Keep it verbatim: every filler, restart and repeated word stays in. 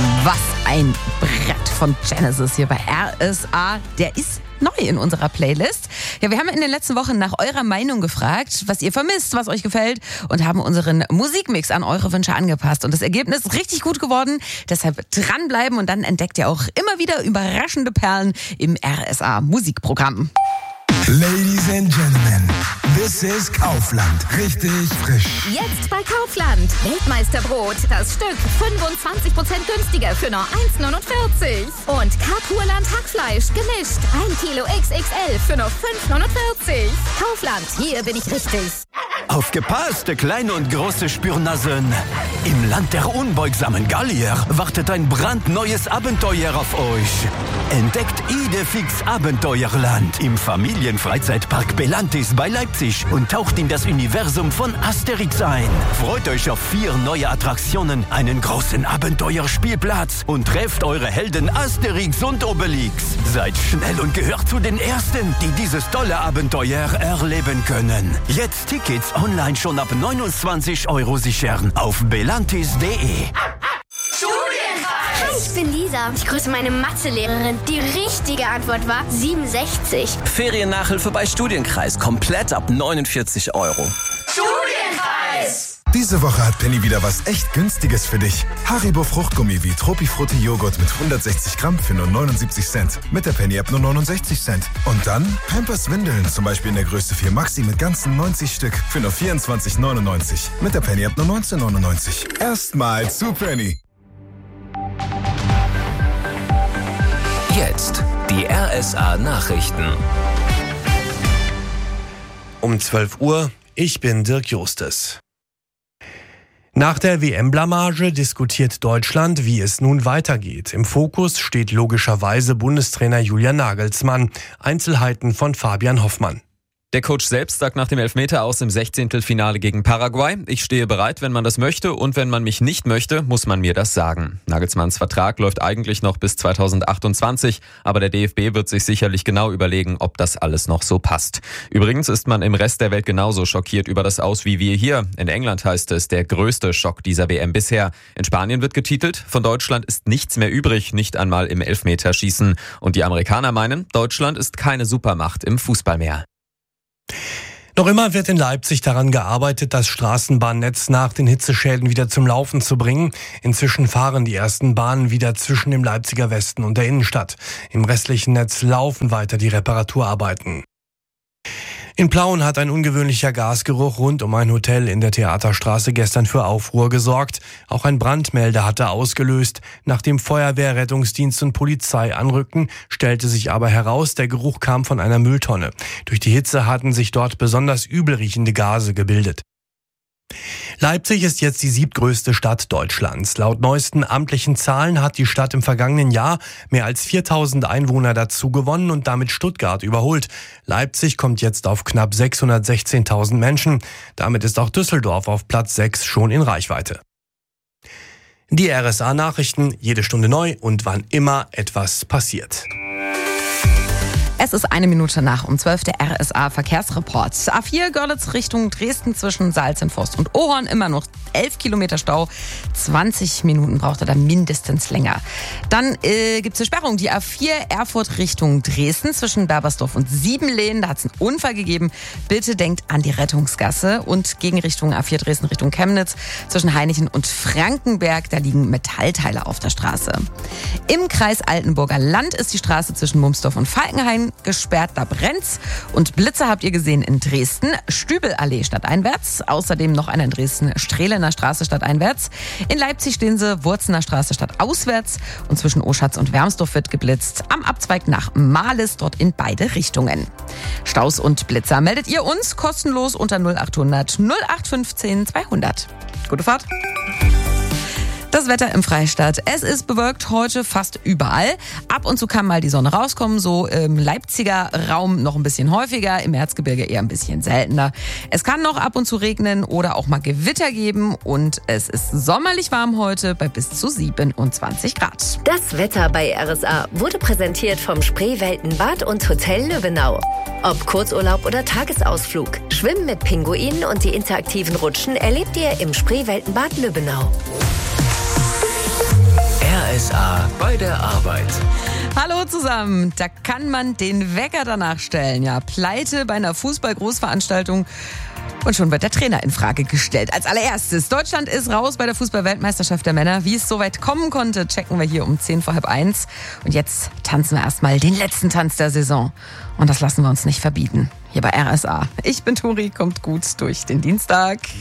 Was ein Brett von Genesis hier bei R S A. Der ist neu in unserer Playlist. Ja, wir haben in den letzten Wochen nach eurer Meinung gefragt, was ihr vermisst, was euch gefällt und haben unseren Musikmix an eure Wünsche angepasst. Und das Ergebnis ist richtig gut geworden. Deshalb dranbleiben und dann entdeckt ihr auch immer wieder überraschende Perlen im R S A Musikprogramm. Ladies and Gentlemen, this is Kaufland. Richtig frisch. Jetzt bei Kaufland. Weltmeisterbrot. Das Stück fünfundzwanzig Prozent günstiger für nur eins neunundvierzig. Und Karpurland Hackfleisch gemischt. ein Kilo X X L für nur fünf neunundvierzig. Kaufland, hier bin ich richtig. Aufgepasst, kleine und große Spürnasen. Im Land der unbeugsamen Gallier wartet ein brandneues Abenteuer auf euch. Entdeckt Idefix Abenteuerland im Familienfreizeitpark Belantis bei Leipzig und taucht in das Universum von Asterix ein. Freut euch auf vier neue Attraktionen, einen großen Abenteuerspielplatz und trefft eure Helden Asterix und Obelix. Seid schnell und gehört zu den Ersten, die dieses tolle Abenteuer erleben können. Jetzt Tickets online schon ab neunundzwanzig Euro sichern auf belantis punkt de. Hi, ich bin Lisa. Ich grüße meine Mathelehrerin. Die richtige Antwort war siebenundsechzig. Feriennachhilfe bei Studienkreis. Komplett ab neunundvierzig Euro. Studienkreis! Diese Woche hat Penny wieder was echt Günstiges für dich. Haribo Fruchtgummi wie Tropifrutti Joghurt mit hundertsechzig Gramm für nur neunundsiebzig Cent. Mit der Penny-App nur neunundsechzig Cent. Und dann Pampers Windeln, zum Beispiel in der Größe vier Maxi mit ganzen neunzig Stück für nur vierundzwanzig neunundneunzig. Mit der Penny-App nur neunzehn neunundneunzig. Erstmal zu Penny. Jetzt die R S A Nachrichten. Um zwölf Uhr, ich bin Dirk Justes. Nach der W M-Blamage diskutiert Deutschland, wie es nun weitergeht. Im Fokus steht logischerweise Bundestrainer Julian Nagelsmann. Einzelheiten von Fabian Hoffmann. Der Coach selbst sagt nach dem Elfmeter aus im Sechzehntelfinale gegen Paraguay: Ich stehe bereit, wenn man das möchte, und wenn man mich nicht möchte, muss man mir das sagen. Nagelsmanns Vertrag läuft eigentlich noch bis zweitausendachtundzwanzig, aber der D F B wird sich sicherlich genau überlegen, ob das alles noch so passt. Übrigens ist man im Rest der Welt genauso schockiert über das Aus wie wir hier. In England heißt es, der größte Schock dieser W M bisher. In Spanien wird getitelt, von Deutschland ist nichts mehr übrig, nicht einmal im Elfmeterschießen. Und die Amerikaner meinen, Deutschland ist keine Supermacht im Fußball mehr. Noch immer wird in Leipzig daran gearbeitet, das Straßenbahnnetz nach den Hitzeschäden wieder zum Laufen zu bringen. Inzwischen fahren die ersten Bahnen wieder zwischen dem Leipziger Westen und der Innenstadt. Im restlichen Netz laufen weiter die Reparaturarbeiten. In Plauen hat ein ungewöhnlicher Gasgeruch rund um ein Hotel in der Theaterstraße gestern für Aufruhr gesorgt. Auch ein Brandmelder hatte ausgelöst. Nachdem Feuerwehr, Rettungsdienst und Polizei anrückten, stellte sich aber heraus, der Geruch kam von einer Mülltonne. Durch die Hitze hatten sich dort besonders übel riechende Gase gebildet. Leipzig ist jetzt die siebtgrößte Stadt Deutschlands. Laut neuesten amtlichen Zahlen hat die Stadt im vergangenen Jahr mehr als viertausend Einwohner dazu gewonnen und damit Stuttgart überholt. Leipzig kommt jetzt auf knapp sechshundertsechzehntausend Menschen. Damit ist auch Düsseldorf auf Platz sechs schon in Reichweite. Die R S A-Nachrichten, jede Stunde neu und wann immer etwas passiert. Es ist eine Minute nach um zwölf, der R S A-Verkehrsreport. A vier Görlitz Richtung Dresden zwischen Salzenforst und Ohorn, immer noch elf Kilometer Stau. zwanzig Minuten braucht er da mindestens länger. Dann äh, gibt es eine Sperrung, die A vier Erfurt Richtung Dresden zwischen Berbersdorf und Siebenlehn. Da hat es einen Unfall gegeben. Bitte denkt an die Rettungsgasse. Und Gegenrichtung A vier Dresden Richtung Chemnitz zwischen Hainichen und Frankenberg. Da liegen Metallteile auf der Straße. Im Kreis Altenburger Land ist die Straße zwischen Mumsdorf und Falkenhain gesperrt, da brennt's. Und Blitze habt ihr gesehen in Dresden, Stübelallee stadteinwärts, außerdem noch einer in Dresden, Strehlener Straße stadteinwärts. In Leipzig stehen sie, Wurzener Straße stadtauswärts, und zwischen Oschatz und Wermsdorf wird geblitzt. Am Abzweig nach Mahles, dort in beide Richtungen. Staus und Blitzer meldet ihr uns kostenlos unter null achthundert null acht fünfzehn zweihundert. Gute Fahrt! Das Wetter im Freistaat. Es ist bewölkt heute fast überall. Ab und zu kann mal die Sonne rauskommen, so im Leipziger Raum noch ein bisschen häufiger, im Erzgebirge eher ein bisschen seltener. Es kann noch ab und zu regnen oder auch mal Gewitter geben, und es ist sommerlich warm heute bei bis zu siebenundzwanzig Grad. Das Wetter bei R S A wurde präsentiert vom Spreeweltenbad und Hotel Löwenau. Ob Kurzurlaub oder Tagesausflug, Schwimmen mit Pinguinen und die interaktiven Rutschen erlebt ihr im Spreeweltenbad Löwenau. R S bei der Arbeit. Hallo zusammen. Da kann man den Wecker danach stellen. Ja, Pleite bei einer Fußball-Großveranstaltung. Und schon wird der Trainer in Frage gestellt. Als allererstes, Deutschland ist raus bei der Fußball-Weltmeisterschaft der Männer. Wie es so weit kommen konnte, checken wir hier um zehn vor halb eins. Und jetzt tanzen wir erstmal den letzten Tanz der Saison. Und das lassen wir uns nicht verbieten. Hier bei R S A. Ich bin Turi, kommt gut durch den Dienstag.